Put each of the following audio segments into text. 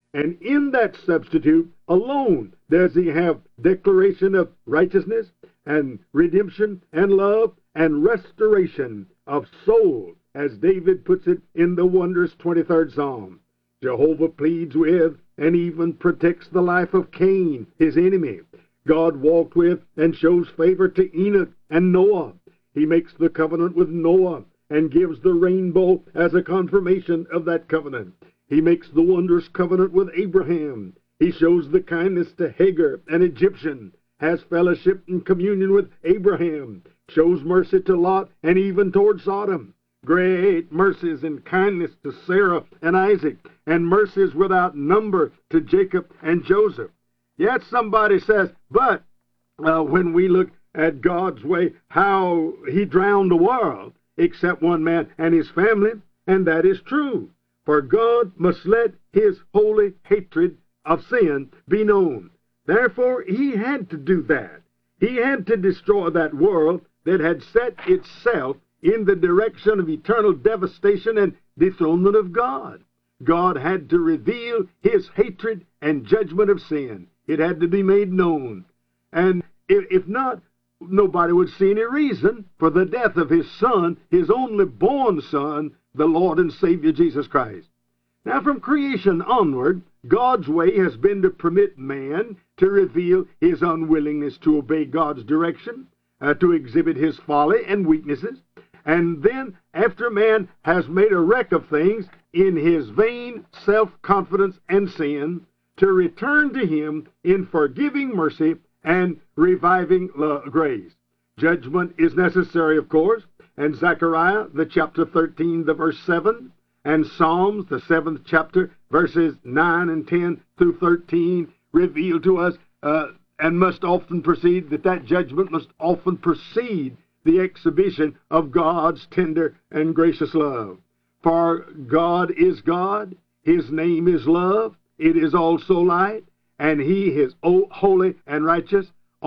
And in that substitute alone does he have declaration of righteousness and redemption and love and restoration of soul, as David puts it in the wondrous 23rd Psalm. Jehovah pleads with and even protects the life of Cain, his enemy. God walked with and shows favor to Enoch and Noah. He makes the covenant with Noah and gives the rainbow as a confirmation of that covenant. He makes the wondrous covenant with Abraham. He shows the kindness to Hagar, an Egyptian, has fellowship and communion with Abraham, shows mercy to Lot and even toward Sodom. Great mercies and kindness to Sarah and Isaac, and mercies without number to Jacob and Joseph. Yet somebody says, but when we look at God's way, how he drowned the world, except one man and his family, and that is true. For God must let his holy hatred of sin be known. Therefore, he had to do that. He had to destroy that world that had set itself in the direction of eternal devastation and dethronement of God. God had to reveal his hatred and judgment of sin. It had to be made known. And if not, nobody would see any reason for the death of his Son, his only born Son, the Lord and Savior Jesus Christ. Now, from creation onward, God's way has been to permit man to reveal his unwillingness to obey God's direction, to exhibit his folly and weaknesses, and then, after man has made a wreck of things in his vain self-confidence and sin, to return to him in forgiving mercy and reviving grace. Judgment is necessary, of course, and Zechariah, the chapter 13, the verse 7, and Psalms, the 7th chapter, verses 9 and 10 through 13, reveal to us and must often proceed, that judgment must often precede the exhibition of God's tender and gracious love. For God is God, his name is love, it is also light, and he is holy and righteous,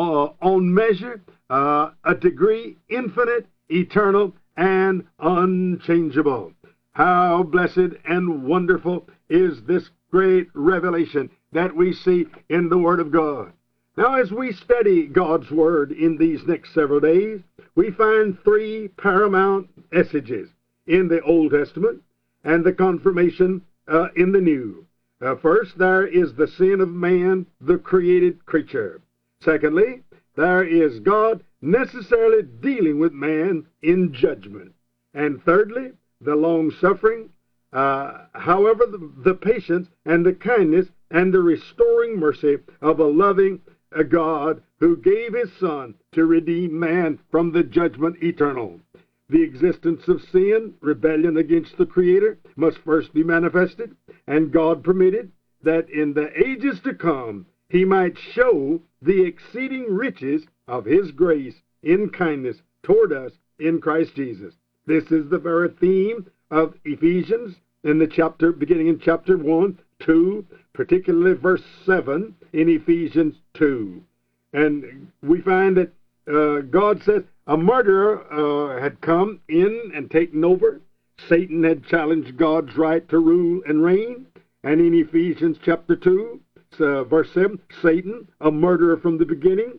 on measure, a degree infinite, eternal, and unchangeable. How blessed and wonderful is this great revelation that we see in the Word of God. Now, as we study God's Word in these next several days, we find three paramount messages in the Old Testament and the confirmation in the New. First, there is the sin of man, the created creature. Secondly, there is God necessarily dealing with man in judgment. And thirdly, the long-suffering, however, the patience and the kindness and the restoring mercy of a loving God who gave his Son to redeem man from the judgment eternal. The existence of sin, rebellion against the Creator, must first be manifested, and God permitted that in the ages to come he might show the exceeding riches of his grace in kindness toward us in Christ Jesus. This is the very theme of Ephesians in the chapter, beginning in chapter 1, 2, particularly verse 7 in Ephesians 2. And we find that God says a murderer had come in and taken over. Satan had challenged God's right to rule and reign. And in Ephesians chapter 2, verse 7, Satan, a murderer from the beginning.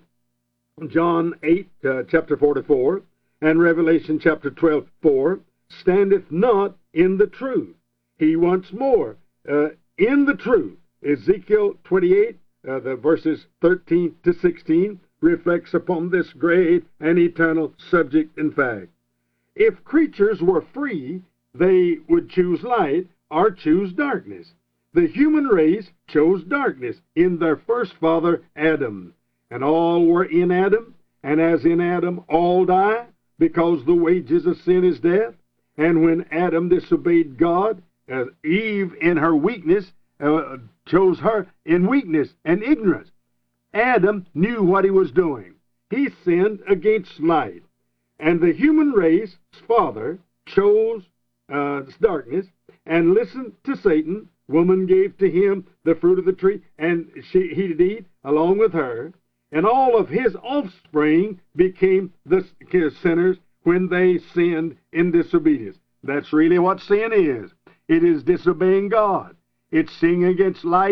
John 8, chapter 44, and Revelation chapter 12, 4, standeth not in the truth. He once more, in the truth. Ezekiel 28, the verses 13 to 16, reflects upon this great and eternal subject and fact. If creatures were free, they would choose light or choose darkness. The human race chose darkness in their first father, Adam. And all were in Adam, and as in Adam all die, because the wages of sin is death. And when Adam disobeyed God, Eve in her weakness chose her in weakness and ignorance. Adam knew what he was doing. He sinned against light. And the human race's father chose darkness and listened to Satan. Woman gave to him the fruit of the tree, and he did eat along with her. And all of his offspring became the sinners when they sinned in disobedience. That's really what sin is. It is disobeying God. It's sinning against light